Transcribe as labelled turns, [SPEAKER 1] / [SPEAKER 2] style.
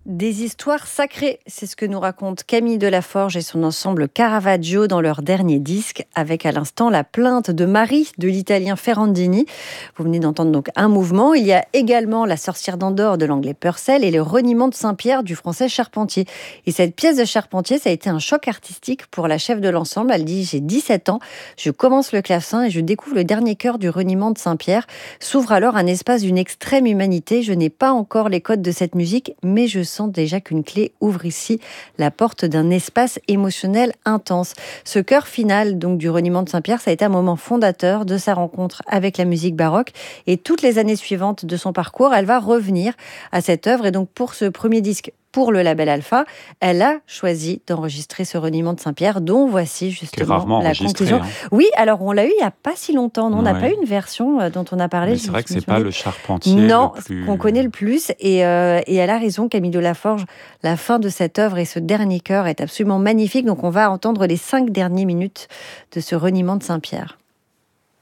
[SPEAKER 1] Des histoires sacrées, c'est ce que nous raconte Camille Delaforge et son ensemble Caravaggio dans leur dernier disque, avec à l'instant la plainte de Marie de l'italien Ferrandini. Vous venez d'entendre donc un mouvement. Il y a également La sorcière d'Andorre de l'anglais Purcell et Le reniement de Saint-Pierre du français Charpentier. Et cette pièce de Charpentier, ça a été un choc artistique pour la chef de l'ensemble. Elle dit: j'ai 17 ans, je commence le clavecin et je découvre le dernier chœur du reniement de Saint-Pierre. S'ouvre alors un espace d'une extrême humanité. Je n'ai pas encore les codes de cette musique, mais je sens déjà qu'une clé ouvre ici la porte d'un espace émotionnel intense. Ce chœur final donc du reniement de Saint-Pierre, ça a été un moment fondateur de sa rencontre avec la musique baroque, et toutes les années suivantes de son parcours, elle va revenir à cette œuvre. Et donc pour ce premier disque, pour le label Alpha, elle a choisi d'enregistrer ce reniement de Saint-Pierre, dont voici
[SPEAKER 2] Qui est
[SPEAKER 1] justement
[SPEAKER 2] rarement
[SPEAKER 1] la
[SPEAKER 2] enregistré,
[SPEAKER 1] conclusion.
[SPEAKER 2] hein.
[SPEAKER 1] Oui, alors on l'a eu il n'y a pas si longtemps, non, on n'a pas
[SPEAKER 2] Ouais.
[SPEAKER 1] eu une version dont on a parlé.
[SPEAKER 2] Mais
[SPEAKER 1] Je
[SPEAKER 2] c'est
[SPEAKER 1] me
[SPEAKER 2] vrai que
[SPEAKER 1] je me
[SPEAKER 2] c'est pas
[SPEAKER 1] souviens.
[SPEAKER 2] le Charpentier le
[SPEAKER 1] Non,
[SPEAKER 2] plus.
[SPEAKER 1] qu'on connaît le plus. Et elle a raison, Camille Delaforge. La fin de cette œuvre et ce dernier chœur est absolument magnifique. Donc on va entendre les 5 dernières minutes de ce reniement de Saint-Pierre.